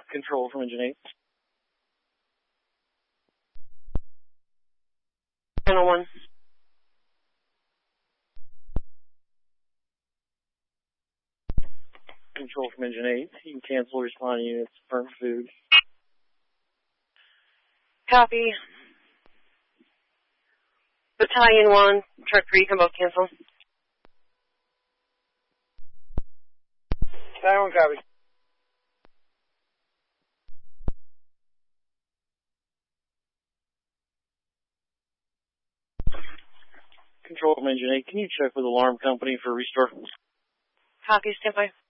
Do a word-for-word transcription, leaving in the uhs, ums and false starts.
Control from Engine eight. Channel one. Control from Engine eight. You can cancel responding units, firm food. Copy. Battalion one, Truck three, can both cancel. Battalion one, copy. Control from Engine eight. Can you check with Alarm Company for restore? Copy, stand by.